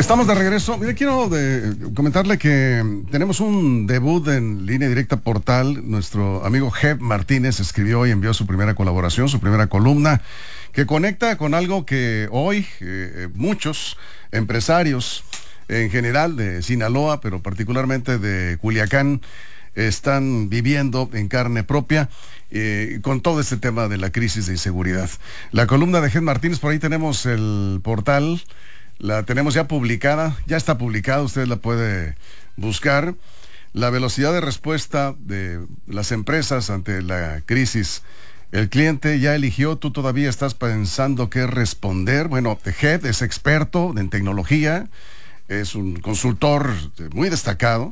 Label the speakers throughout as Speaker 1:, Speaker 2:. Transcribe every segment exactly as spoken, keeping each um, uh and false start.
Speaker 1: Estamos de regreso. Mire, quiero de, comentarle que tenemos un debut en Línea Directa Portal. Nuestro amigo Jeb Martínez escribió y envió su primera colaboración, su primera columna, que conecta con algo que hoy eh, muchos empresarios en general de Sinaloa, pero particularmente de Culiacán, están viviendo en carne propia eh, con todo este tema de la crisis de inseguridad. La columna de Jeb Martínez, por ahí tenemos el portal. La tenemos ya publicada, ya está publicada, usted la puede buscar. La velocidad de respuesta de las empresas ante la crisis. El cliente ya eligió, tú todavía estás pensando qué responder. Bueno, Jeb es experto en tecnología, es un consultor muy destacado.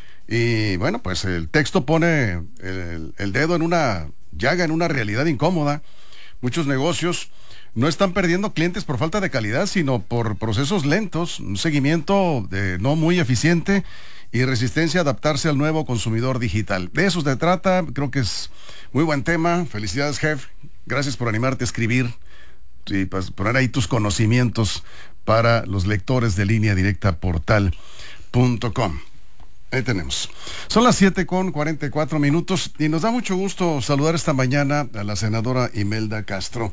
Speaker 1: Y bueno, pues el texto pone el, el dedo en una llaga, en una realidad incómoda. Muchos negocios no están perdiendo clientes por falta de calidad, sino por procesos lentos, un seguimiento de no muy eficiente y resistencia a adaptarse al nuevo consumidor digital. De eso se trata, creo que es muy buen tema. Felicidades, Jeb. Gracias por animarte a escribir y poner ahí tus conocimientos para los lectores de Línea Directa Portal punto com. Ahí tenemos. Son las siete con cuarenta y cuatro minutos y nos da mucho gusto saludar esta mañana a la senadora Imelda Castro,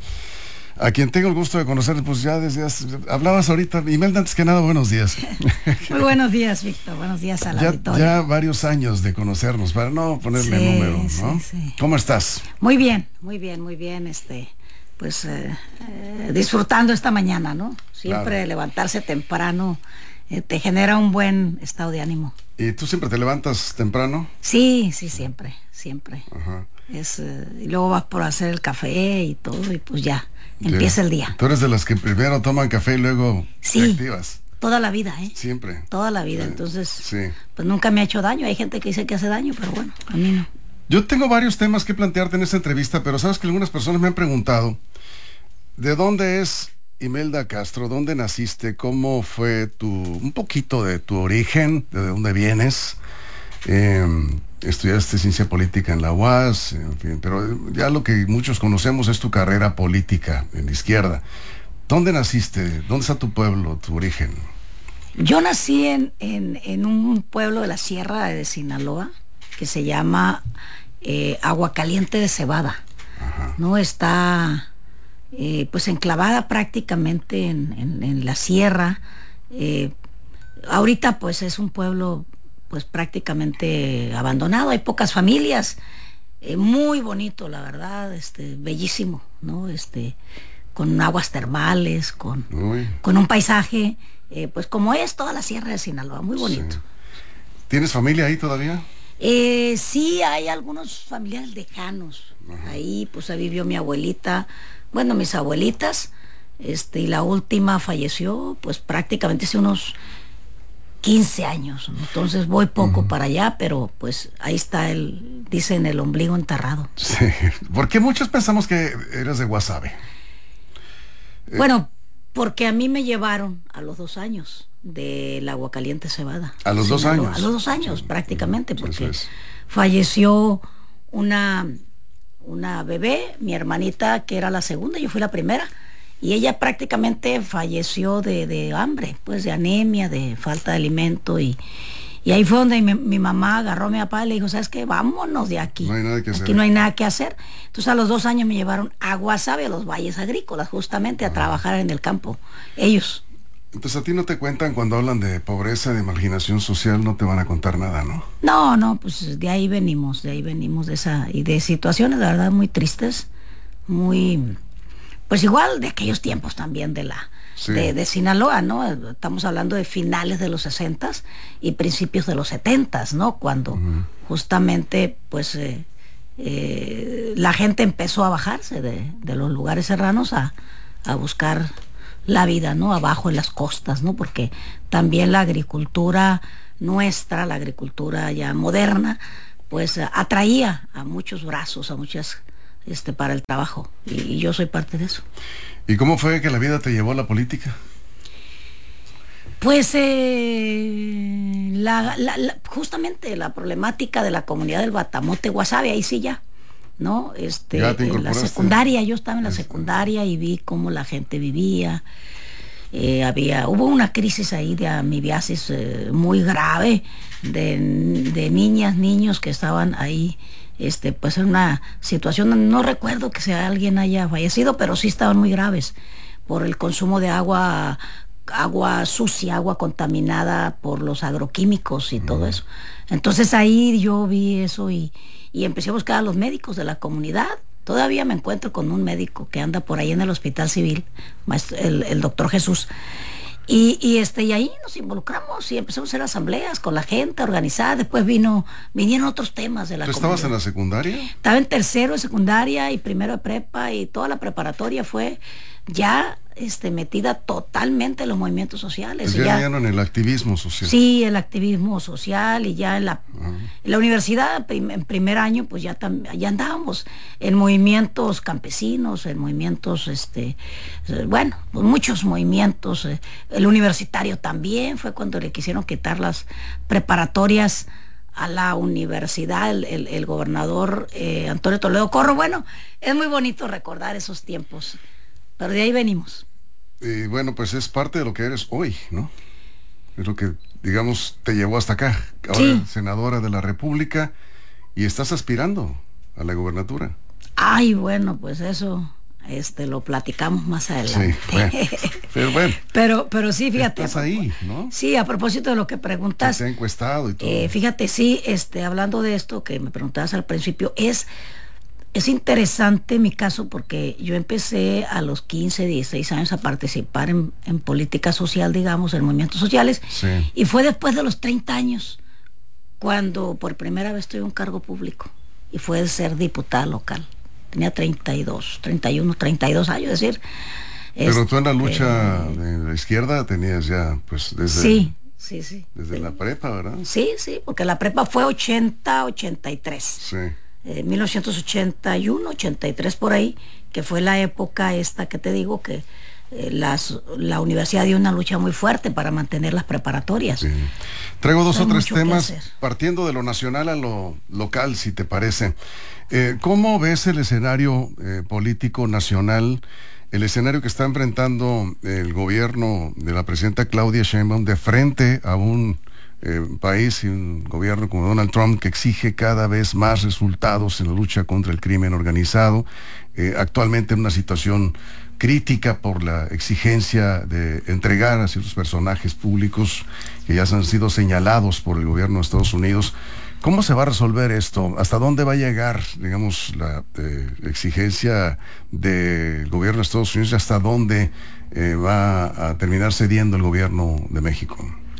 Speaker 1: a quien tengo el gusto de conocer, pues ya desde hace, hablabas ahorita. Imelda, antes que nada, buenos días.
Speaker 2: Muy buenos días, Víctor, buenos días a la
Speaker 1: ya,
Speaker 2: auditorio.
Speaker 1: Ya varios años de conocernos, para no ponerle
Speaker 2: sí,
Speaker 1: número, ¿no?
Speaker 2: Sí, sí.
Speaker 1: ¿Cómo estás?
Speaker 2: Muy bien, muy bien, muy bien, este, pues eh, eh, disfrutando esta mañana, ¿no? Siempre claro. Levantarse temprano eh, te genera un buen estado de ánimo.
Speaker 1: ¿Y tú siempre te levantas temprano?
Speaker 2: Sí, sí, siempre, siempre.
Speaker 1: Ajá.
Speaker 2: Es, eh, y luego vas por hacer el café y todo, y pues ya, empieza el día.
Speaker 1: Tú eres de las que primero toman café y luego
Speaker 2: sí,
Speaker 1: te activas.
Speaker 2: Toda la vida, ¿eh?
Speaker 1: Siempre.
Speaker 2: Toda la vida,
Speaker 1: sí.
Speaker 2: Entonces,
Speaker 1: sí.
Speaker 2: pues nunca me ha hecho daño. Hay gente que dice que hace daño, pero bueno, a mí no.
Speaker 1: Yo tengo varios temas que plantearte en esta entrevista, pero sabes que algunas personas me han preguntado, ¿de dónde es Imelda Castro? ¿Dónde naciste? ¿Cómo fue tu, un poquito de tu origen? ¿De dónde vienes? Eh, estudiaste ciencia política en la U A S, en fin, pero ya lo que muchos conocemos es tu carrera política en la izquierda. ¿Dónde naciste? ¿Dónde está tu pueblo, tu origen?
Speaker 2: Yo nací en, en, en un pueblo de la sierra de Sinaloa que se llama eh, Aguacaliente de Cebada.
Speaker 1: Ajá.
Speaker 2: No está eh, pues enclavada prácticamente en, en, en la sierra. Eh, ahorita pues es un pueblo pues prácticamente abandonado, hay pocas familias, eh, muy bonito la verdad, este, bellísimo, ¿no? Este, con aguas termales, con, con un paisaje, eh, pues como es toda la sierra de Sinaloa, muy bonito.
Speaker 1: Sí. ¿Tienes familia ahí todavía?
Speaker 2: Eh, sí, hay algunos familiares lejanos. Ajá. Ahí pues ahí vivió mi abuelita, bueno, mis abuelitas, este, y la última falleció pues prácticamente hace unos quince años, ¿no? Entonces voy poco uh-huh. para allá, pero pues ahí está el, dicen, el ombligo enterrado.
Speaker 1: Sí, ¿por qué muchos pensamos que eres de Guasave?
Speaker 2: Bueno, porque a mí me llevaron a los dos años del Aguacaliente Cebada.
Speaker 1: ¿A los dos años?
Speaker 2: A los dos años, sí, prácticamente,
Speaker 1: sí,
Speaker 2: porque
Speaker 1: es.
Speaker 2: falleció una, una bebé, mi hermanita, que era la segunda, yo fui la primera, y ella prácticamente falleció de, de hambre, pues de anemia, de falta de alimento, y, y ahí fue donde mi, mi mamá agarró a mi papá y le dijo, ¿sabes qué? Vámonos de aquí.
Speaker 1: No hay nada que
Speaker 2: aquí
Speaker 1: hacer.
Speaker 2: no hay nada que hacer. Entonces a los dos años me llevaron a Guasave, a los valles agrícolas, justamente a ah. trabajar en el campo, ellos.
Speaker 1: Entonces a ti no te cuentan cuando hablan de pobreza, de marginación social, no te van a contar nada, ¿no?
Speaker 2: No, no, pues de ahí venimos, de ahí venimos de esa, y de situaciones de verdad muy tristes, muy... Pues igual de aquellos tiempos también de la sí. de, de Sinaloa, ¿no? Estamos hablando de finales de los sesentas y principios de los setentas, ¿no? Cuando uh-huh. justamente pues eh, eh, la gente empezó a bajarse de, de los lugares serranos a, a buscar la vida, ¿no? Abajo en las costas, ¿no? Porque también la agricultura nuestra, la agricultura ya moderna, pues atraía a muchos brazos, a muchas Este, para el trabajo, y, y yo soy parte de eso.
Speaker 1: ¿Y cómo fue que la vida te llevó a la política?
Speaker 2: Pues eh, la, la, la, justamente la problemática de la comunidad del Batamote Guasave, ahí sí ya, ¿no? Este,
Speaker 1: ¿Ya te
Speaker 2: en la secundaria, yo estaba en la secundaria y vi cómo la gente vivía. eh, había, hubo una crisis ahí de amibiasis eh, muy grave de, de niñas, niños que estaban ahí, este, pues en una situación, no recuerdo que sea alguien haya fallecido, pero sí estaban muy graves por el consumo de agua, agua sucia, agua contaminada por los agroquímicos y todo eso. Entonces ahí yo vi eso y, y empecé a buscar a los médicos de la comunidad. Todavía me encuentro con un médico que anda por ahí en el Hospital Civil, el, el doctor Jesús. Y, y, este, y ahí nos involucramos y empezamos a hacer asambleas con la gente organizada. Después vino, vinieron otros temas de la
Speaker 1: comunidad. ¿Tú estabas en la secundaria?
Speaker 2: Estaba en tercero de secundaria y primero de prepa, y toda la preparatoria fue ya este, metida totalmente en los movimientos sociales.
Speaker 1: Pues ya, ya en el activismo social.
Speaker 2: Sí, el activismo social, y ya en la, uh-huh. en la universidad, en primer año, pues ya, ya andábamos en movimientos campesinos, en movimientos, este, bueno, pues muchos movimientos. El universitario también fue cuando le quisieron quitar las preparatorias a la universidad, el, el, el gobernador eh, Antonio Toledo Corro. Bueno, es muy bonito recordar esos tiempos, pero de ahí venimos.
Speaker 1: Y bueno, pues es parte de lo que eres hoy, ¿no? Es lo que, digamos, te llevó hasta acá. Ahora sí. Senadora de la República, y estás aspirando a la gobernatura.
Speaker 2: Ay, bueno, pues eso este lo platicamos más adelante.
Speaker 1: Sí, bueno, pero bueno.
Speaker 2: Pero, pero sí, fíjate.
Speaker 1: Estás ahí, ¿no?
Speaker 2: Sí, a propósito de lo que preguntas.
Speaker 1: Se ha encuestado y todo.
Speaker 2: Eh, fíjate, sí, este, hablando de esto que me preguntabas al principio, es... Es interesante mi caso porque yo empecé a los quince, dieciséis años a participar en, en política social, digamos, en movimientos sociales.
Speaker 1: Sí.
Speaker 2: Y fue después de los treinta años cuando por primera vez tuve un cargo público. Y fue ser diputada local. Tenía treinta y dos, treinta y uno, treinta y dos años, es decir.
Speaker 1: Pero
Speaker 2: este,
Speaker 1: tú en la lucha de la izquierda tenías ya, pues, desde...
Speaker 2: Sí, sí, sí.
Speaker 1: Desde
Speaker 2: sí.
Speaker 1: la prepa, ¿verdad?
Speaker 2: Sí, sí, porque la prepa fue ochenta, ochenta y tres.
Speaker 1: Sí.
Speaker 2: Eh, mil novecientos ochenta y uno, ochenta y tres por ahí, que fue la época esta que te digo que eh, las, la universidad dio una lucha muy fuerte para mantener las preparatorias.
Speaker 1: Sí. Traigo dos o tres temas,
Speaker 2: hacer.
Speaker 1: partiendo de lo nacional a lo local, si te parece. Eh, ¿Cómo ves el escenario eh, político nacional, el escenario que está enfrentando el gobierno de la presidenta Claudia Sheinbaum de frente a un Eh, país y un gobierno como Donald Trump que exige cada vez más resultados en la lucha contra el crimen organizado, eh, actualmente en una situación crítica por la exigencia de entregar a ciertos personajes públicos que ya han sido señalados por el gobierno de Estados Unidos? ¿Cómo se va a resolver esto? ¿Hasta dónde va a llegar, digamos, la eh, exigencia del gobierno de Estados Unidos y hasta dónde eh, va a terminar cediendo el gobierno de México?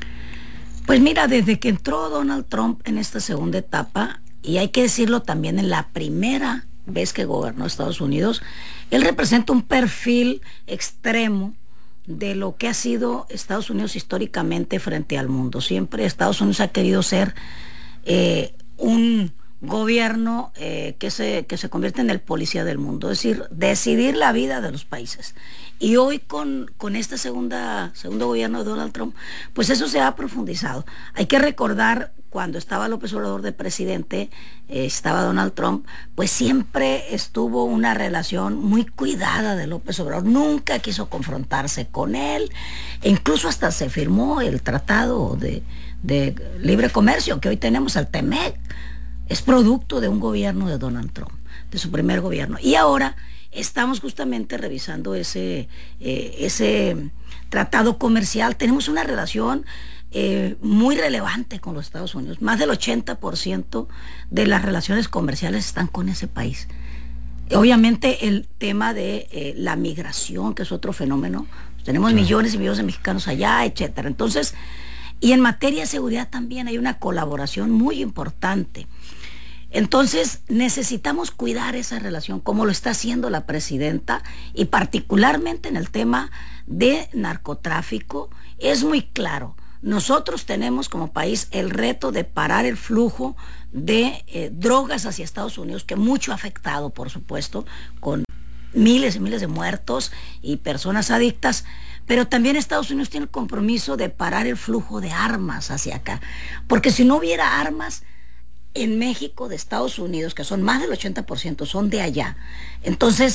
Speaker 2: Pues mira, desde que entró Donald Trump en esta segunda etapa, y hay que decirlo también, en la primera vez que gobernó Estados Unidos, él representa un perfil extremo de lo que ha sido Estados Unidos históricamente frente al mundo. Siempre Estados Unidos ha querido ser eh, un gobierno eh, que, se, que se convierte en el policía del mundo, es decir, decidir la vida de los países. Y hoy con, con este segunda, segundo gobierno de Donald Trump, pues eso se ha profundizado. Hay que recordar, cuando estaba López Obrador de presidente, eh, estaba Donald Trump, pues siempre estuvo una relación muy cuidada de López Obrador. Nunca quiso confrontarse con él, e incluso hasta se firmó el tratado de, de libre comercio que hoy tenemos, el TEMEC. Es producto de un gobierno de Donald Trump, de su primer gobierno. Y ahora estamos justamente revisando ese, eh, ese tratado comercial. Tenemos una relación eh, muy relevante con los Estados Unidos. Más del ochenta por ciento de las relaciones comerciales están con ese país. Obviamente el tema de eh, la migración, que es otro fenómeno. Tenemos sí. millones y millones de mexicanos allá, etcétera. Entonces, y en materia de seguridad también hay una colaboración muy importante. Entonces necesitamos cuidar esa relación, como lo está haciendo la presidenta, y particularmente en el tema de narcotráfico. Es muy claro, nosotros tenemos como país el reto de parar el flujo de eh, drogas hacia Estados Unidos, que mucho ha afectado, por supuesto, con miles y miles de muertos y personas adictas, pero también Estados Unidos tiene el compromiso de parar el flujo de armas hacia acá, porque si no hubiera armas en México de Estados Unidos, que son más del ochenta por ciento, son de allá, entonces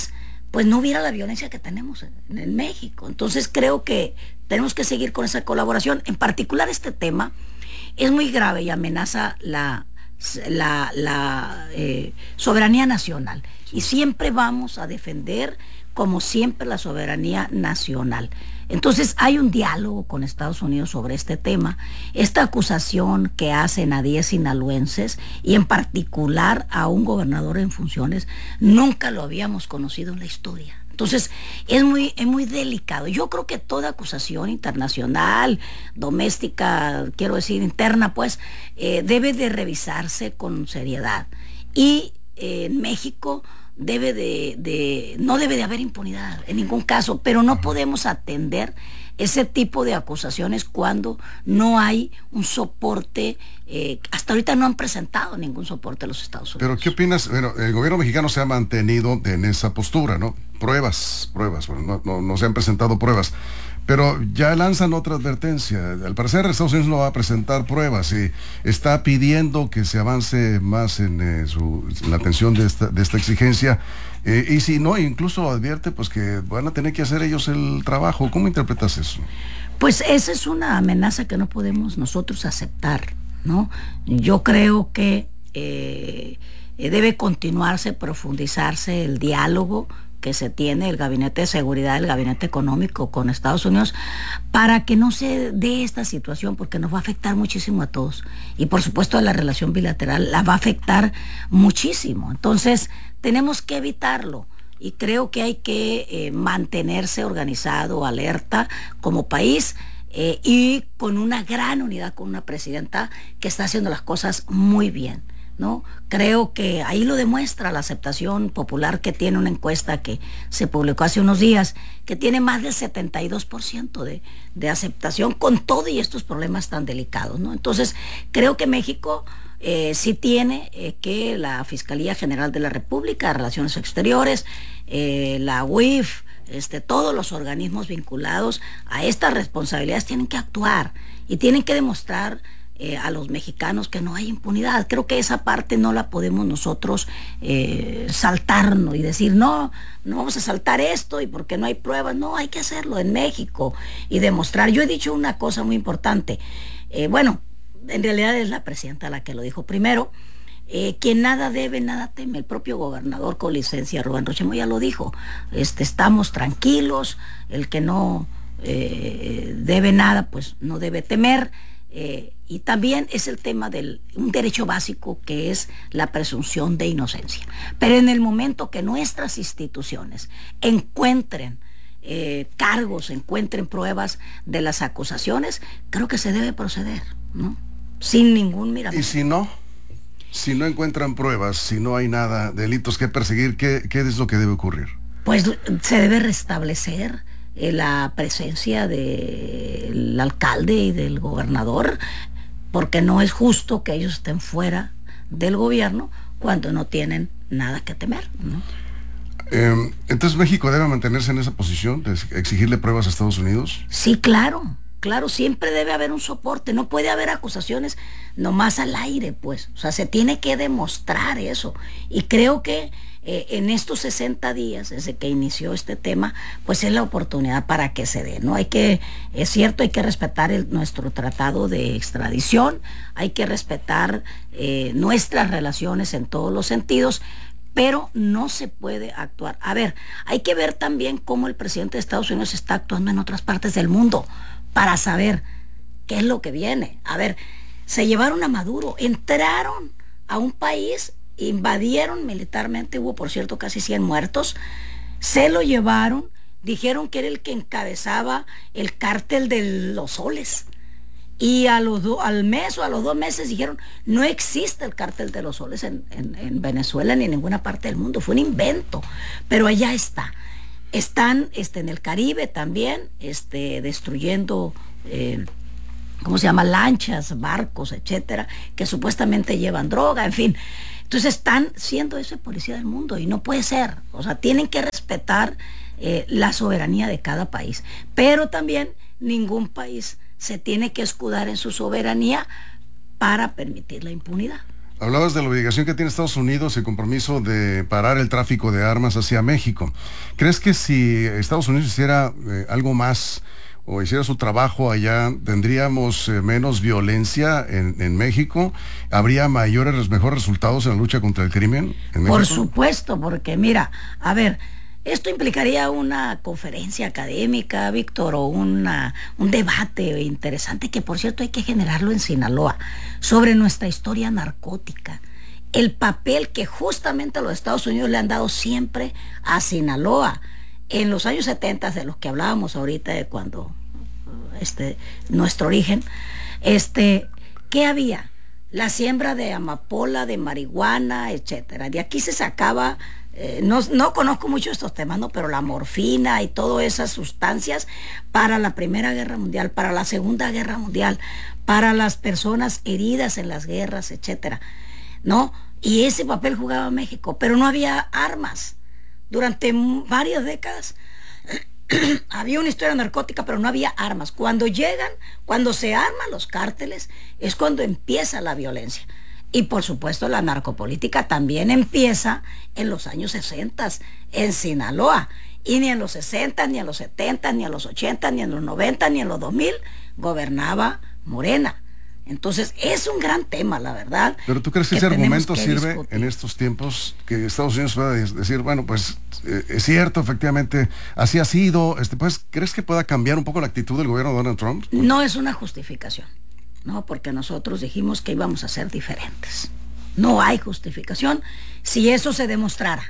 Speaker 2: pues no hubiera la violencia que tenemos en, en México. Entonces creo que tenemos que seguir con esa colaboración. En particular este tema es muy grave y amenaza la, la, la eh, soberanía nacional. Y siempre vamos a defender, como siempre, la soberanía nacional. Entonces hay un diálogo con Estados Unidos sobre este tema. Esta acusación que hacen a diez sinaloenses y en particular a un gobernador en funciones, nunca lo habíamos conocido en la historia. Entonces es muy, es muy delicado. Yo creo que toda acusación internacional, doméstica, quiero decir interna, pues, eh, debe de revisarse con seriedad. Y eh, en México debe de, de, no debe de haber impunidad en ningún caso, pero no podemos atender ese tipo de acusaciones cuando no hay un soporte. Eh, hasta ahorita no han presentado ningún soporte a los Estados Unidos.
Speaker 1: Pero ¿qué opinas? Bueno, el gobierno mexicano se ha mantenido en esa postura, ¿no? Pruebas, pruebas, bueno, no, no, no se han presentado pruebas. Pero ya lanzan otra advertencia. Al parecer Estados Unidos no va a presentar pruebas y está pidiendo que se avance más en, eh, su, en la atención de esta, de esta exigencia. Eh, y si no, incluso advierte pues que van a tener que hacer ellos el trabajo. ¿Cómo interpretas eso?
Speaker 2: Pues esa es una amenaza que no podemos nosotros aceptar, ¿no? Yo creo que eh, debe continuarse, profundizarse el diálogo que se tiene el Gabinete de Seguridad, el Gabinete Económico con Estados Unidos, para que no se dé esta situación, porque nos va a afectar muchísimo a todos. Y por supuesto la relación bilateral la va a afectar muchísimo. Entonces tenemos que evitarlo. Y creo que hay que eh, mantenerse organizado, alerta como país, eh, y con una gran unidad, con una presidenta que está haciendo las cosas muy bien, ¿no? Creo que ahí lo demuestra la aceptación popular que tiene una encuesta que se publicó hace unos días, que tiene más del setenta y dos por ciento de, de aceptación con todo y estos problemas tan delicados, ¿no? Entonces, creo que México eh, sí tiene eh, que la Fiscalía General de la República, Relaciones Exteriores, eh, la U I F, este, todos los organismos vinculados a estas responsabilidades tienen que actuar y tienen que demostrar Eh, a los mexicanos que no hay impunidad. Creo que esa parte no la podemos nosotros eh, saltarnos y decir, no, no vamos a saltar esto y porque no hay pruebas. No, hay que hacerlo en México y demostrar. Yo he dicho una cosa muy importante. Eh, bueno, en realidad es la presidenta la que lo dijo primero. Eh, quien nada debe, nada teme. El propio gobernador con licencia, Rubén Rocha Moya, lo dijo. Este, estamos tranquilos. El que no eh, debe nada, pues no debe temer. Eh, y también es el tema de un derecho básico que es la presunción de inocencia. Pero en el momento que nuestras instituciones encuentren eh, cargos, encuentren pruebas de las acusaciones, creo que se debe proceder, ¿no? Sin ningún miramiento.
Speaker 1: ¿Y si no? Si no encuentran pruebas, si no hay nada, delitos que perseguir, ¿qué, qué es lo que debe ocurrir?
Speaker 2: Pues se debe restablecer la presencia del alcalde y del gobernador, porque no es justo que ellos estén fuera del gobierno cuando no tienen nada que temer, ¿no?
Speaker 1: Eh, entonces México debe mantenerse en esa posición de exigirle pruebas a Estados Unidos.
Speaker 2: Sí, claro, claro, siempre debe haber un soporte, no puede haber acusaciones nomás al aire, pues, o sea, se tiene que demostrar eso, y creo que Eh, en estos sesenta días, desde que inició este tema, pues es la oportunidad para que se dé, ¿no? Hay que, es cierto, hay que respetar el, nuestro tratado de extradición, hay que respetar eh, nuestras relaciones en todos los sentidos, pero no se puede actuar. A ver, hay que ver también cómo el presidente de Estados Unidos está actuando en otras partes del mundo para saber qué es lo que viene. A ver, se llevaron a Maduro, entraron a un país, invadieron militarmente, hubo por cierto casi cien muertos, se lo llevaron, dijeron que era el que encabezaba el cártel de los soles, y a los do, al mes o a los dos meses dijeron, no existe el cártel de los soles en, en, en Venezuela ni en ninguna parte del mundo, fue un invento, pero allá está. Están este, en el Caribe también, este, destruyendo eh, ¿cómo se llama? Lanchas, barcos, etcétera, que supuestamente llevan droga, en fin. Entonces están siendo ese policía del mundo y no puede ser. O sea, tienen que respetar eh, la soberanía de cada país. Pero también ningún país se tiene que escudar en su soberanía para permitir la impunidad.
Speaker 1: Hablabas de la obligación que tiene Estados Unidos, el compromiso de parar el tráfico de armas hacia México. ¿Crees que si Estados Unidos hiciera eh, algo más o hiciera su trabajo allá, tendríamos eh, menos violencia en, en México? ¿Habría mayores, mejores resultados en la lucha contra el crimen en México?
Speaker 2: Por supuesto, porque mira, a ver, esto implicaría una conferencia académica, Víctor, o una, un debate interesante, que por cierto hay que generarlo en Sinaloa, sobre nuestra historia narcótica, el papel que justamente los Estados Unidos le han dado siempre a Sinaloa. En los años setenta, de los que hablábamos ahorita, de cuando este, nuestro origen, este, ¿qué había? La siembra de amapola, de marihuana, etcétera. De aquí se sacaba... Eh, no, no conozco mucho estos temas, ¿no? Pero la morfina y todas esas sustancias para la Primera Guerra Mundial, para la Segunda Guerra Mundial, para las personas heridas en las guerras, etcétera, ¿no? Y ese papel jugaba México, pero no había armas. Durante varias décadas había una historia narcótica, pero no había armas. Cuando llegan, cuando se arman los cárteles, es cuando empieza la violencia. Y por supuesto la narcopolítica también empieza en los años sesenta en Sinaloa. Y ni en los sesenta, ni en los setenta, ni en los ochenta, ni en los noventa, ni en los dos mil gobernaba Morena. Entonces es un gran tema, la verdad.
Speaker 1: Pero ¿tú crees que, que ese argumento que sirve discutir en estos tiempos? Que Estados Unidos pueda decir, bueno, pues eh, es cierto, efectivamente, así ha sido. Este, pues, ¿crees que pueda cambiar un poco la actitud del gobierno de Donald Trump?
Speaker 2: No es una justificación. No, porque nosotros dijimos que íbamos a ser diferentes. No hay justificación. Si eso se demostrara,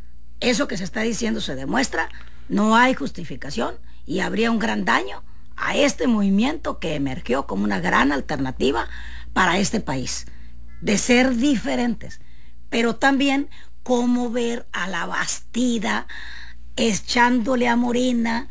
Speaker 2: eso que se está diciendo se demuestra, no hay justificación y habría un gran daño a este movimiento que emergió como una gran alternativa para este país, de ser diferentes. Pero también cómo ver a la Bastida echándole a Morena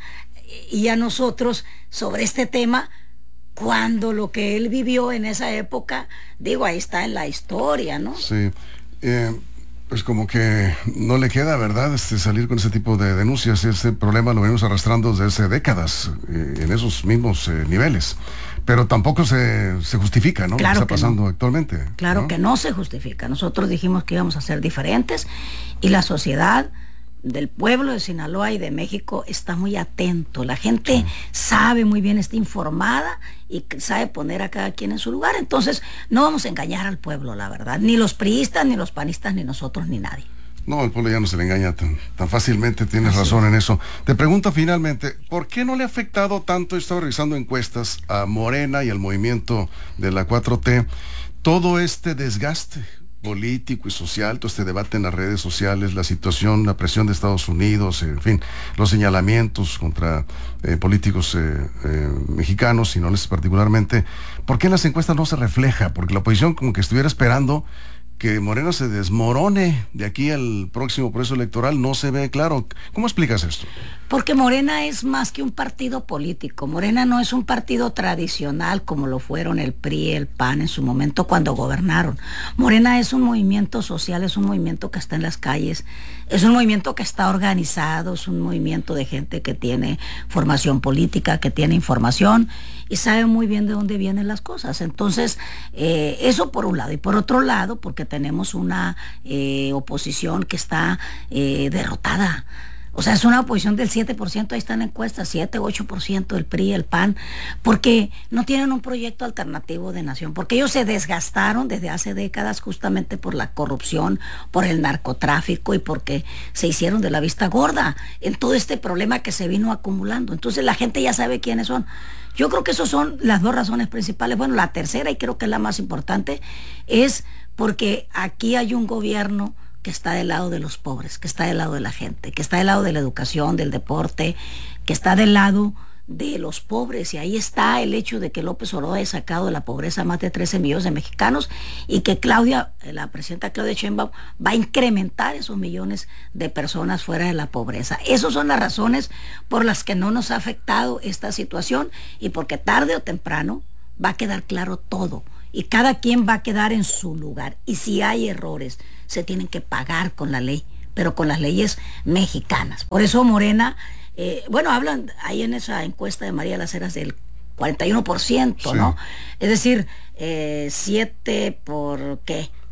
Speaker 2: y a nosotros sobre este tema, cuando lo que él vivió en esa época, digo, ahí está en la historia, ¿no?
Speaker 1: Sí, eh, pues como que no le queda, ¿verdad?, este, salir con ese tipo de denuncias. Ese problema lo venimos arrastrando desde hace décadas, eh, en esos mismos eh, niveles. Pero tampoco se, se justifica, ¿no?
Speaker 2: Claro
Speaker 1: lo que está pasando
Speaker 2: no.
Speaker 1: actualmente.
Speaker 2: Claro
Speaker 1: ¿no?
Speaker 2: que no se justifica. Nosotros dijimos que íbamos a ser diferentes y la sociedad del pueblo de Sinaloa y de México está muy atento. La gente sí. sabe muy bien, está informada y sabe poner a cada quien en su lugar. Entonces no vamos a engañar al pueblo, la verdad. Ni los priistas, ni los panistas, ni nosotros, ni nadie.
Speaker 1: No, el pueblo ya no se le engaña tan, tan fácilmente, tienes Así razón es. en eso. Te pregunto finalmente, ¿por qué no le ha afectado tanto, he estado revisando encuestas, a Morena y al movimiento de la cuatro T, todo este desgaste político y social, todo este debate en las redes sociales, la situación, la presión de Estados Unidos, en fin, los señalamientos contra eh, políticos eh, eh, mexicanos, y no les particularmente? ¿Por qué en las encuestas no se refleja? Porque la oposición como que estuviera esperando que Morena se desmorone de aquí al próximo proceso electoral. No se ve claro. ¿Cómo explicas esto?
Speaker 2: Porque Morena es más que un partido político. Morena no es un partido tradicional como lo fueron el P R I, el P A N en su momento cuando gobernaron. Morena es un movimiento social, es un movimiento que está en las calles, es un movimiento que está organizado, es un movimiento de gente que tiene formación política, que tiene información y sabe muy bien de dónde vienen las cosas. Entonces, eh, eso por un lado. Y por otro lado, porque tenemos una eh, oposición que está eh, derrotada. O sea, es una oposición del siete por ciento, ahí están encuestas, siete, ocho por ciento del P R I, el P A N, porque no tienen un proyecto alternativo de nación, porque ellos se desgastaron desde hace décadas justamente por la corrupción, por el narcotráfico y porque se hicieron de la vista gorda en todo este problema que se vino acumulando. Entonces la gente ya sabe quiénes son. Yo creo que esas son las dos razones principales. Bueno, la tercera, y creo que es la más importante, es porque aquí hay un gobierno que está del lado de los pobres, que está del lado de la gente, que está del lado de la educación, del deporte, que está del lado de los pobres. Y ahí está el hecho de que López Obrador haya sacado de la pobreza a más de trece millones de mexicanos y que Claudia, la presidenta Claudia Sheinbaum, va a incrementar esos millones de personas fuera de la pobreza. Esas son las razones por las que no nos ha afectado esta situación y porque tarde o temprano va a quedar claro todo. Y cada quien va a quedar en su lugar. Y si hay errores, se tienen que pagar con la ley, pero con las leyes mexicanas. Por eso Morena, eh, bueno, hablan ahí en esa encuesta de María Las Heras del cuarenta y uno por ciento, sí. ¿no? Es decir, eh, siete por, ¿qué?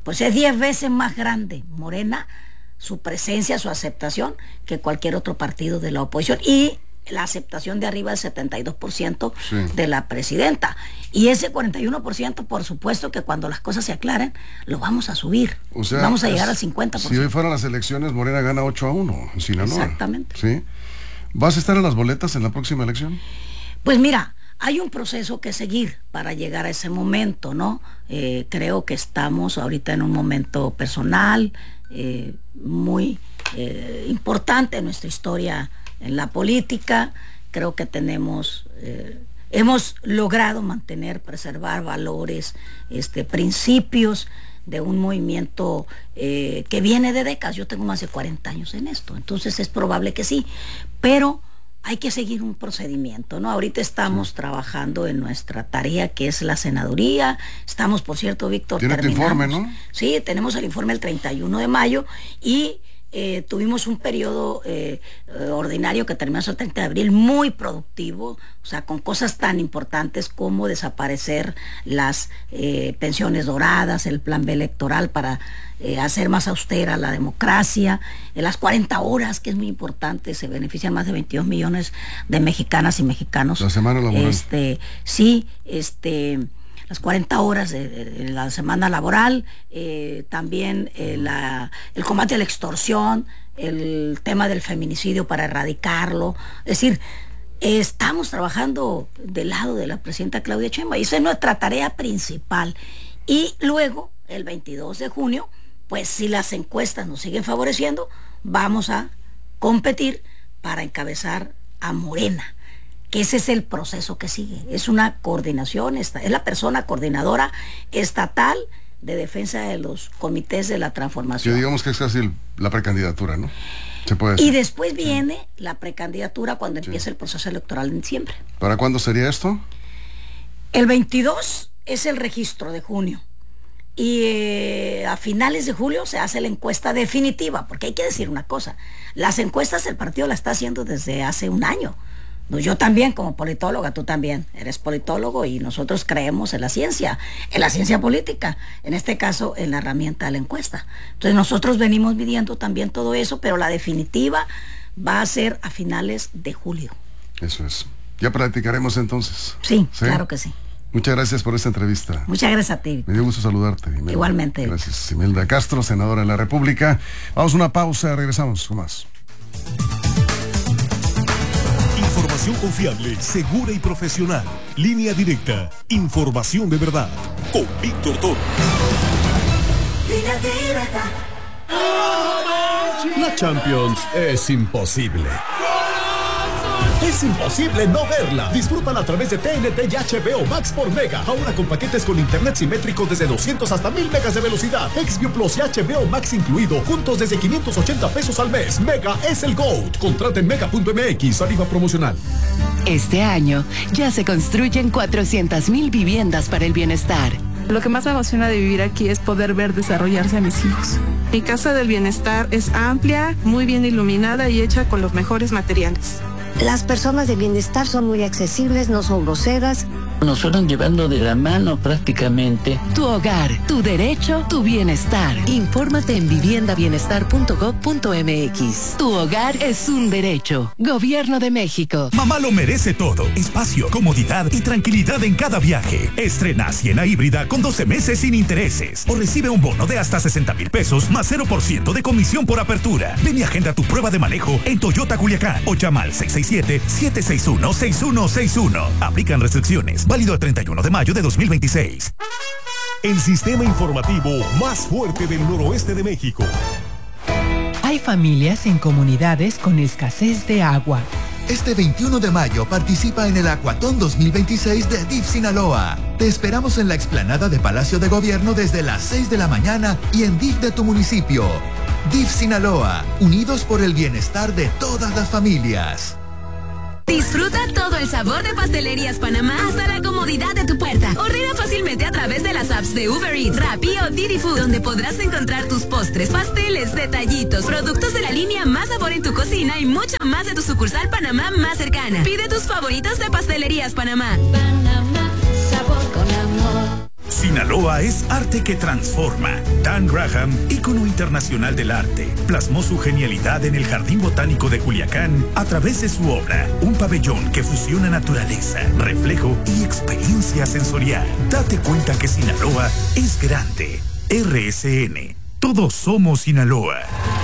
Speaker 2: pues es diez veces más grande Morena, su presencia, su aceptación, que cualquier otro partido de la oposición. Y la aceptación de arriba del setenta y dos por ciento sí. de la presidenta. Y ese cuarenta y uno por ciento, por supuesto que cuando las cosas se aclaren, lo vamos a subir. O sea, vamos a llegar es, al cincuenta por ciento.
Speaker 1: Si hoy fueran las elecciones, Morena gana ocho a uno en Sinaloa.
Speaker 2: Exactamente.
Speaker 1: ¿Sí? ¿Vas a estar en las boletas en la próxima elección?
Speaker 2: Pues mira, hay un proceso que seguir para llegar a ese momento, ¿no? Eh, creo que estamos ahorita en un momento personal, eh, muy eh, importante en nuestra historia en la política. Creo que tenemos, eh, hemos logrado mantener, preservar valores, este, principios de un movimiento eh, que viene de décadas. Yo tengo más de cuarenta años en esto, entonces es probable que sí, pero hay que seguir un procedimiento, ¿no? Ahorita estamos sí. trabajando en nuestra tarea, que es la senaduría. Estamos, por cierto, Víctor,
Speaker 1: ¿tiene tu informe, no?
Speaker 2: Sí, tenemos el informe el treinta y uno de mayo y Eh, tuvimos un periodo eh, eh, ordinario que terminó el treinta de abril muy productivo, o sea, con cosas tan importantes como desaparecer las eh, pensiones doradas, el plan B electoral para eh, hacer más austera la democracia, eh, las cuarenta horas, que es muy importante, se benefician más de veintidós millones de mexicanas y mexicanos.
Speaker 1: La semana laboral.
Speaker 2: Este, sí, este... las cuarenta horas de, de, de la semana laboral, eh, también eh, la, el combate a la extorsión, el tema del feminicidio para erradicarlo. Es decir, eh, estamos trabajando del lado de la presidenta Claudia Sheinbaum y esa es nuestra tarea principal. Y luego, el veintidós de junio, pues si las encuestas nos siguen favoreciendo, vamos a competir para encabezar a Morena, que ese es el proceso que sigue. Es una coordinación, es la persona coordinadora estatal de defensa de los comités de la transformación.
Speaker 1: Que digamos que es casi el, la precandidatura, ¿no? Se puede decir.
Speaker 2: Y después viene sí. la precandidatura cuando sí. empieza el proceso electoral en diciembre.
Speaker 1: ¿Para cuándo sería esto?
Speaker 2: El veintidós es el registro de junio. Y eh, a finales de julio se hace la encuesta definitiva, porque hay que decir una cosa, las encuestas el partido la está haciendo desde hace un año. Yo también, como politóloga, tú también eres politólogo y nosotros creemos en la ciencia, en la ciencia política, en este caso en la herramienta de la encuesta. Entonces nosotros venimos midiendo también todo eso, pero la definitiva va a ser a finales de julio.
Speaker 1: Eso es. Ya platicaremos entonces.
Speaker 2: Sí, ¿sí? Claro que sí.
Speaker 1: Muchas gracias por esta entrevista.
Speaker 2: Muchas gracias a ti.
Speaker 1: Me dio gusto saludarte, Imelda.
Speaker 2: Igualmente.
Speaker 1: Gracias, Imelda Castro, senadora de la República. Vamos a una pausa, regresamos con más.
Speaker 3: Información confiable, segura y profesional. Línea directa. Información de verdad. Con Víctor Toro.
Speaker 4: Línea directa.
Speaker 5: La Champions es imposible. Es imposible no verla. Disfrútala a través de T N T y H B O Max por Mega. Ahora con paquetes con internet simétrico desde doscientos hasta mil megas de velocidad. XView Plus y H B O Max incluido. Juntos desde quinientos ochenta pesos al mes. Mega es el GOAT. Contrata en mega punto m x. Tarifa promocional.
Speaker 6: Este año ya se construyen cuatrocientas mil viviendas para el bienestar.
Speaker 7: Lo que más me emociona de vivir aquí es poder ver desarrollarse a mis hijos. Mi casa del bienestar es amplia, muy bien iluminada y hecha con los mejores materiales.
Speaker 8: Las personas de bienestar son muy accesibles, no son groseras.
Speaker 9: Nos fueron llevando de la mano prácticamente.
Speaker 6: Tu hogar, tu derecho, tu bienestar. Infórmate en vivienda bienestar punto gob punto m x. Tu hogar es un derecho. Gobierno de México.
Speaker 3: Mamá lo merece todo. Espacio, comodidad y tranquilidad en cada viaje. Estrena Siena híbrida con doce meses sin intereses. O recibe un bono de hasta sesenta mil pesos más cero por ciento de comisión por apertura. Ven y agenda tu prueba de manejo en Toyota Culiacán o llama al seis seis siete, siete seis uno, seis uno seis uno. Aplican restricciones. Válido el treinta y uno de mayo de dos mil veintiséis. El sistema informativo más fuerte del noroeste de México.
Speaker 10: Hay familias en comunidades con escasez de agua.
Speaker 11: Este veintiuno de mayo participa en el Acuatón dos mil veintiséis de D I F Sinaloa. Te esperamos en la explanada de Palacio de Gobierno desde las seis de la mañana y en D I F de tu municipio. D I F Sinaloa, unidos por el bienestar de todas las familias.
Speaker 12: Disfruta todo el sabor de Pastelerías Panamá hasta la comodidad de tu puerta. Ordena fácilmente a través de las apps de Uber Eats, Rappi o Didi Food, donde podrás encontrar tus postres, pasteles, detallitos, productos de la línea Más Sabor en tu cocina y mucho más de tu sucursal Panamá más cercana. Pide tus favoritos de Pastelerías Panamá.
Speaker 4: Panamá, sabor con amor.
Speaker 3: Sinaloa es arte que transforma. Dan Graham, ícono internacional del arte, plasmó su genialidad en el Jardín Botánico de Culiacán a través de su obra, un pabellón que fusiona naturaleza, reflejo y experiencia sensorial. Date cuenta que Sinaloa es grande. R S N. Todos somos Sinaloa.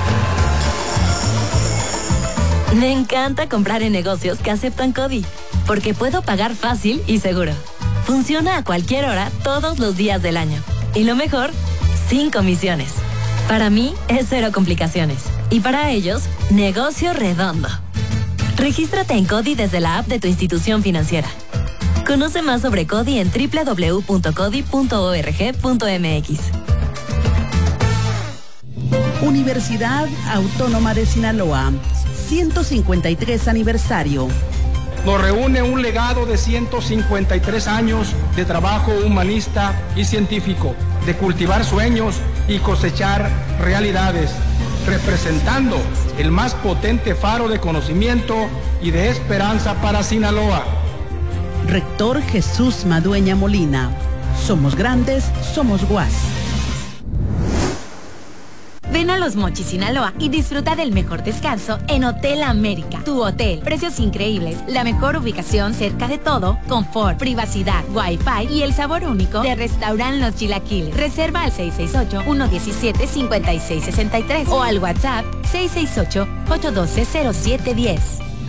Speaker 13: Me encanta comprar en negocios que aceptan CODI, porque puedo pagar fácil y seguro. Funciona a cualquier hora, todos los días del año. Y lo mejor, sin comisiones. Para mí, es cero complicaciones. Y para ellos, negocio redondo. Regístrate en CODI desde la app de tu institución financiera. Conoce más sobre CODI en doble u doble u doble u punto codi punto org punto m x.
Speaker 14: Universidad Autónoma de Sinaloa, ciento cincuenta y tres aniversario.
Speaker 15: Nos reúne un legado de ciento cincuenta y tres años de trabajo humanista y científico, de cultivar sueños y cosechar realidades, representando el más potente faro de conocimiento y de esperanza para Sinaloa.
Speaker 14: Rector Jesús Madueña Molina. Somos grandes, somos U A S.
Speaker 16: Ven a Los Mochis, Sinaloa y disfruta del mejor descanso en Hotel América. Tu hotel, precios increíbles, la mejor ubicación cerca de todo, confort, privacidad, wifi y el sabor único de Restaurant Los Chilaquiles. Reserva al seis seis ocho, uno uno siete, cinco seis seis tres o al WhatsApp seis seis ocho, ocho uno dos, cero siete uno cero.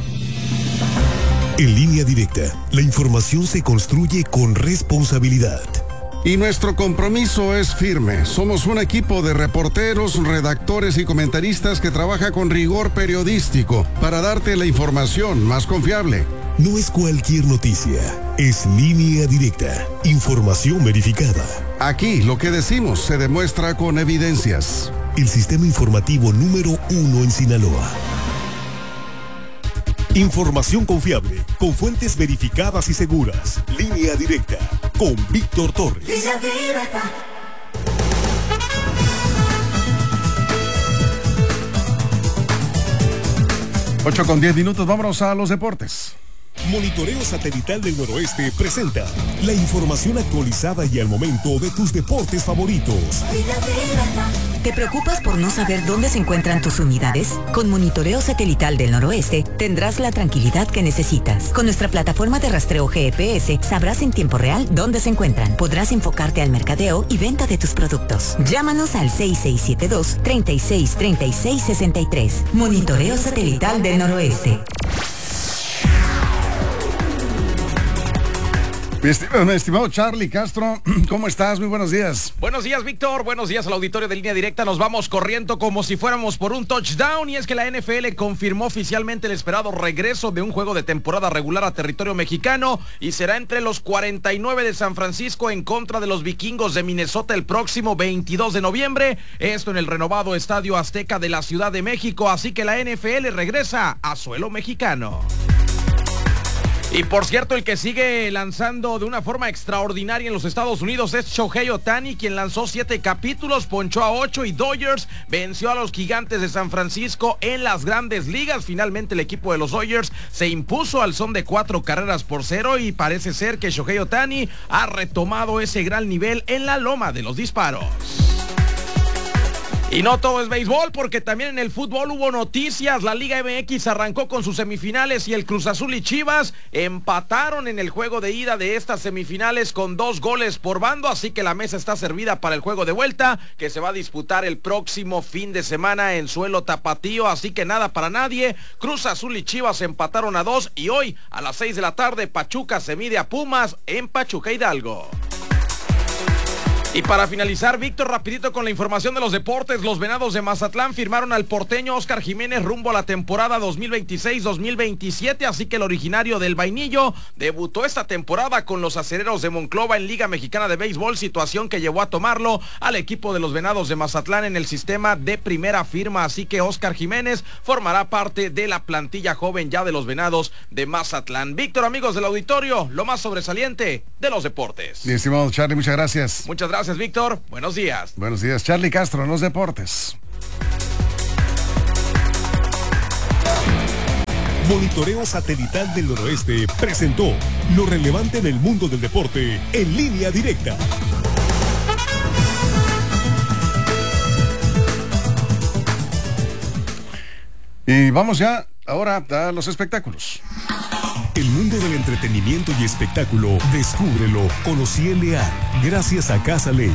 Speaker 17: En Línea Directa, la información se construye con responsabilidad.
Speaker 1: Y nuestro compromiso es firme. Somos un equipo de reporteros, redactores y comentaristas que trabaja con rigor periodístico para darte la información más confiable.
Speaker 17: No es cualquier noticia, es Línea Directa, información verificada.
Speaker 1: Aquí lo que decimos se demuestra con evidencias.
Speaker 17: El sistema informativo número uno en Sinaloa. Información confiable, con fuentes verificadas y seguras. Línea Directa, con Víctor Torres.
Speaker 4: Línea Directa.
Speaker 1: ocho con diez minutos, vámonos a los deportes.
Speaker 17: Monitoreo Satelital del Noroeste presenta la información actualizada y al momento de tus deportes favoritos.
Speaker 18: ¿Te preocupas por no saber dónde se encuentran tus unidades? Con Monitoreo Satelital del Noroeste tendrás la tranquilidad que necesitas. Con nuestra plataforma de rastreo G P S sabrás en tiempo real dónde se encuentran. Podrás enfocarte al mercadeo y venta de tus productos. Llámanos al seis seis siete dos, treinta y seis, treinta y seis, sesenta y tres. Monitoreo Satelital del Noroeste.
Speaker 1: Mi estimado, mi estimado Charlie Castro, ¿cómo estás? Muy buenos días.
Speaker 19: Buenos días, Víctor. Buenos días al auditorio de Línea Directa. Nos vamos corriendo como si fuéramos por un touchdown. Y es que la N F L confirmó oficialmente el esperado regreso de un juego de temporada regular a territorio mexicano. Y será entre los cuarenta y nueve de San Francisco en contra de los vikingos de Minnesota el próximo veintidós de noviembre. Esto en el renovado Estadio Azteca de la Ciudad de México. Así que la N F L regresa a suelo mexicano. Y por cierto, el que sigue lanzando de una forma extraordinaria en los Estados Unidos es Shohei Ohtani, quien lanzó siete capítulos, ponchó a ocho y Dodgers venció a los Gigantes de San Francisco en las Grandes Ligas. Finalmente el equipo de los Dodgers se impuso al son de cuatro carreras por cero y parece ser que Shohei Ohtani ha retomado ese gran nivel en la loma de los disparos. Y no todo es béisbol, porque también en el fútbol hubo noticias. La Liga M X arrancó con sus semifinales y el Cruz Azul y Chivas empataron en el juego de ida de estas semifinales con dos goles por bando, así que la mesa está servida para el juego de vuelta, que se va a disputar el próximo fin de semana en suelo tapatío, así que nada para nadie. Cruz Azul y Chivas empataron a dos y hoy a las seis de la tarde Pachuca se mide a Pumas en Pachuca Hidalgo. Y para finalizar, Víctor, rapidito con la información de los deportes, los Venados de Mazatlán firmaron al porteño Óscar Jiménez rumbo a la temporada dos mil veintiséis dos mil veintisiete, así que el originario del Vainillo debutó esta temporada con los Acereros de Monclova en Liga Mexicana de Béisbol, situación que llevó a tomarlo al equipo de los Venados de Mazatlán en el sistema de primera firma, así que Óscar Jiménez formará parte de la plantilla joven ya de los Venados de Mazatlán. Víctor, amigos del auditorio, lo más sobresaliente de los deportes.
Speaker 1: Mi estimado Charlie, muchas gracias.
Speaker 19: Muchas gracias. Gracias, Víctor. Buenos días.
Speaker 1: Buenos días, Charlie Castro, en los deportes.
Speaker 17: Monitoreo Satelital del Noroeste presentó lo relevante en el mundo del deporte en Línea Directa.
Speaker 1: Y vamos ya ahora a los espectáculos.
Speaker 17: El mundo del entretenimiento y espectáculo, descúbrelo con Ociel Leal, gracias a Casa Ley.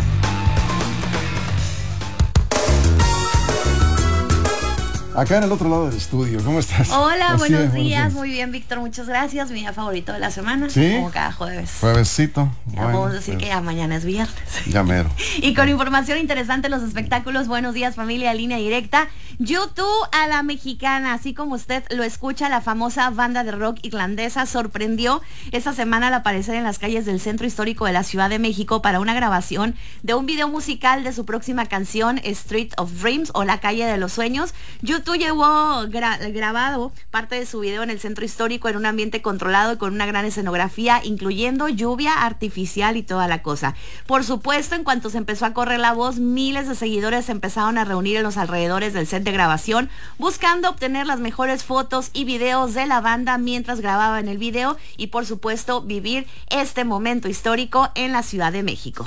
Speaker 1: Acá en el otro lado del estudio, ¿cómo estás?
Speaker 20: Hola,
Speaker 1: Así
Speaker 20: buenos
Speaker 1: es,
Speaker 20: días,
Speaker 1: buenos
Speaker 20: muy bien, Víctor, muchas gracias. Mi día favorito de la semana,
Speaker 1: ¿Sí?
Speaker 20: como cada jueves.
Speaker 1: Juevesito.
Speaker 20: Ya
Speaker 1: Bueno,
Speaker 20: podemos decir
Speaker 1: pues,
Speaker 20: que ya mañana es viernes.
Speaker 1: Ya mero.
Speaker 20: Y con información interesante en los espectáculos, buenos días familia, línea directa. YouTube a la mexicana, así como usted lo escucha, la famosa banda de rock irlandesa sorprendió esta semana al aparecer en las calles del centro histórico de la Ciudad de México para una grabación de un video musical de su próxima canción, Street of Dreams, o La Calle de los Sueños. YouTube llevó gra grabado parte de su video en el centro histórico en un ambiente controlado y con una gran escenografía, incluyendo lluvia artificial y toda la cosa. Por supuesto, en cuanto se empezó a correr la voz, miles de seguidores se empezaron a reunir en los alrededores del set de grabación, buscando obtener las mejores fotos y videos de la banda mientras grababan el video y, por supuesto, vivir este momento histórico en la Ciudad de México.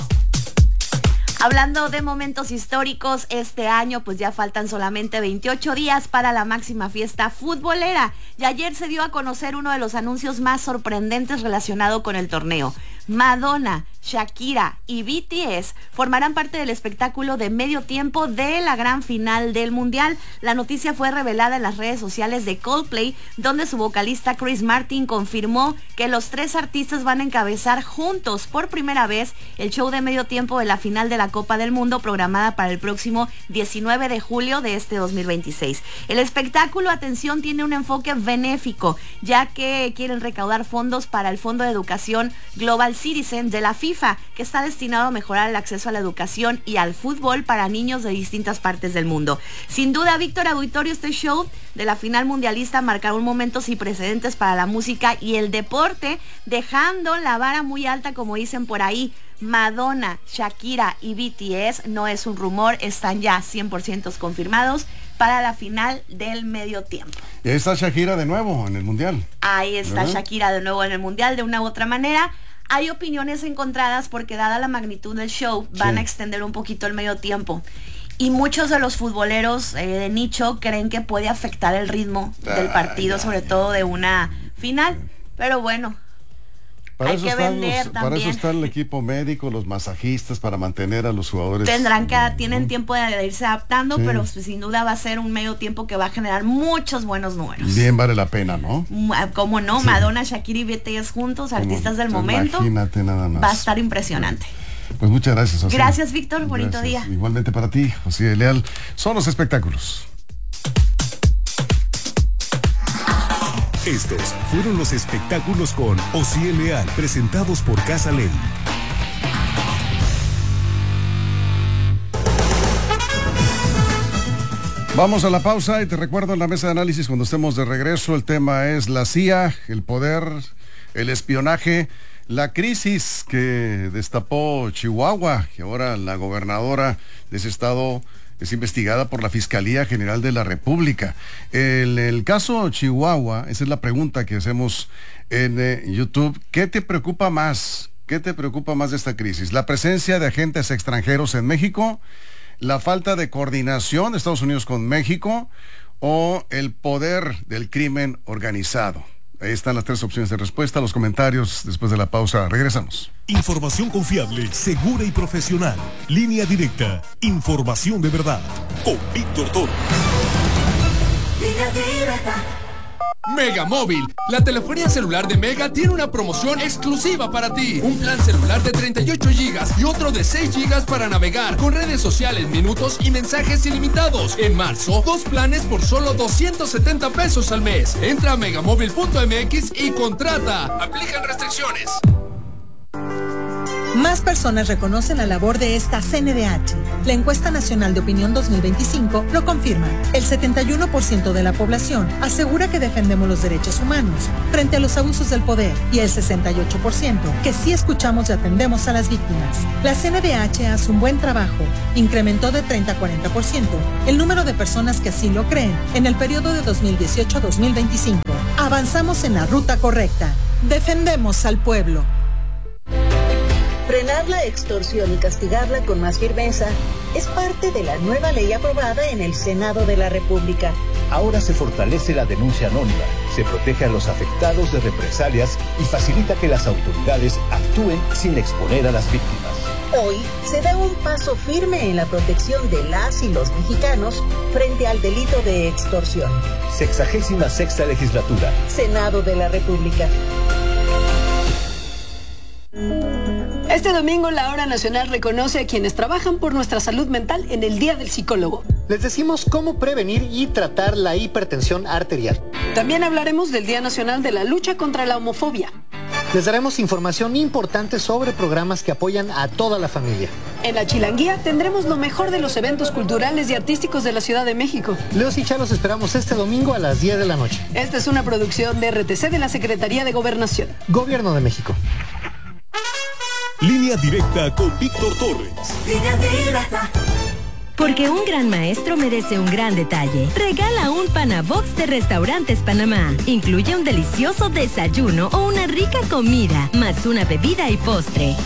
Speaker 20: Hablando de momentos históricos, este año pues ya faltan solamente veintiocho días para la máxima fiesta futbolera. Y ayer se dio a conocer uno de los anuncios más sorprendentes relacionado con el torneo. Madonna, Shakira y B T S formarán parte del espectáculo de medio tiempo de la gran final del Mundial. La noticia fue revelada en las redes sociales de Coldplay, donde su vocalista Chris Martin confirmó que los tres artistas van a encabezar juntos por primera vez el show de medio tiempo de la final de la Copa del Mundo, programada para el próximo diecinueve de julio de este dos mil veintiséis. El espectáculo, atención, tiene un enfoque benéfico, ya que quieren recaudar fondos para el Fondo de Educación Global Citizen de la FIFA, que está destinado a mejorar el acceso a la educación y al fútbol para niños de distintas partes del mundo. Sin duda, Víctor Auditorio, este show de la final mundialista marcará un momento sin precedentes para la música y el deporte, dejando la vara muy alta, como dicen por ahí. Madonna, Shakira y B T S, no es un rumor, están ya cien por ciento confirmados para la final del medio tiempo.
Speaker 1: Y ahí está Shakira de nuevo en el Mundial.
Speaker 20: Ahí está, ¿verdad? Shakira de nuevo en el Mundial, de una u otra manera. Hay opiniones encontradas porque, dada la magnitud del show, van sí. a extender un poquito el medio tiempo. Y muchos de los futboleros eh, de nicho creen que puede afectar el ritmo ah, del partido, ya, sobre ya. todo de una final. Pero bueno,
Speaker 1: para
Speaker 20: hay
Speaker 1: eso
Speaker 20: que vender
Speaker 1: los,
Speaker 20: también.
Speaker 1: Para eso está el equipo médico, los masajistas, para mantener a los jugadores.
Speaker 20: Tendrán que, tienen tiempo de irse adaptando, sí. pero pues, sin duda va a ser un medio tiempo que va a generar muchos buenos números.
Speaker 1: Bien vale la pena, ¿no?
Speaker 20: Como no, sí. Madonna, Shakira y B T S juntos, Como, artistas del momento.
Speaker 1: Imagínate nada más.
Speaker 20: Va a estar impresionante.
Speaker 1: Pues muchas gracias, José.
Speaker 20: Gracias, Víctor, bonito
Speaker 1: gracias.
Speaker 20: día.
Speaker 1: Igualmente para ti, José Leal. Son los espectáculos.
Speaker 17: Estos fueron los espectáculos con Ociel Leal, presentados por Casa Ley.
Speaker 1: Vamos a la pausa y te recuerdo en la mesa de análisis cuando estemos de regreso. El tema es la C I A, el poder, el espionaje, la crisis que destapó Chihuahua, que ahora la gobernadora de ese estado es investigada por la Fiscalía General de la República. En el caso Chihuahua, esa es la pregunta que hacemos en eh, YouTube. ¿Qué te preocupa más? ¿Qué te preocupa más de esta crisis? ¿La presencia de agentes extranjeros en México? ¿La falta de coordinación de Estados Unidos con México? ¿O el poder del crimen organizado? Ahí están las tres opciones de respuesta. Los comentarios después de la pausa. Regresamos.
Speaker 17: Información confiable, segura y profesional. Línea directa. Información de verdad. Con Víctor Toro.
Speaker 4: Línea directa.
Speaker 21: Mega Móvil, la telefonía celular de Mega tiene una promoción exclusiva para ti. Un plan celular de treinta y ocho gigas y otro de seis gigas para navegar con redes sociales, minutos y mensajes ilimitados. En marzo, dos planes por solo doscientos setenta pesos al mes. Entra a megamóvil punto m x y contrata. Aplican restricciones.
Speaker 22: Más personas reconocen la labor de esta C N D H. La encuesta nacional de opinión dos mil veinticinco lo confirma. El setenta y uno por ciento de la población asegura que defendemos los derechos humanos frente a los abusos del poder y el sesenta y ocho por ciento que sí escuchamos y atendemos a las víctimas. La C N D H hace un buen trabajo. Incrementó de treinta a cuarenta por ciento el número de personas que así lo creen en el periodo de dos mil dieciocho a dos mil veinticinco. Avanzamos en la ruta correcta. Defendemos al pueblo.
Speaker 23: Frenar la extorsión y castigarla con más firmeza es parte de la nueva ley aprobada en el Senado de la República.
Speaker 2: Ahora se fortalece la denuncia anónima, se protege a los afectados de represalias y facilita que las autoridades actúen sin exponer a las víctimas.
Speaker 23: Hoy se da un paso firme en la protección de las y los mexicanos frente al delito de extorsión.
Speaker 2: Sexagésima sexta legislatura.
Speaker 23: Senado de la República.
Speaker 5: Este domingo la Hora Nacional reconoce a quienes trabajan por nuestra salud mental en el Día del Psicólogo.
Speaker 7: Les decimos cómo prevenir y tratar la hipertensión arterial.
Speaker 5: También hablaremos del Día Nacional de la Lucha contra la Homofobia.
Speaker 7: Les daremos información importante sobre programas que apoyan a toda la familia.
Speaker 5: En la Chilanguía tendremos lo mejor de los eventos culturales y artísticos de la Ciudad de México.
Speaker 7: Leos y Chá los esperamos este domingo a las diez de la noche.
Speaker 5: Esta es una producción de R T C de la Secretaría de Gobernación.
Speaker 7: Gobierno de México.
Speaker 17: Línea directa con Víctor Torres.
Speaker 4: Línea directa.
Speaker 12: Porque un gran maestro merece un gran detalle. Regala un Panabox de Restaurantes Panamá. Incluye un delicioso desayuno o una rica comida, más una bebida y postre.